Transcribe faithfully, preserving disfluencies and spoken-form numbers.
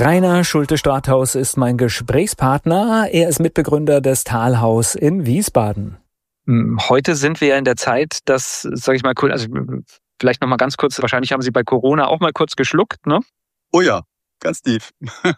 Rainer Schulte-Strathaus ist mein Gesprächspartner. Er ist Mitbegründer des Talhaus in Wiesbaden. Heute sind wir ja in der Zeit, dass, sage ich mal, also vielleicht noch mal ganz kurz, wahrscheinlich haben Sie bei Corona auch mal kurz geschluckt, ne? Oh ja, ganz tief.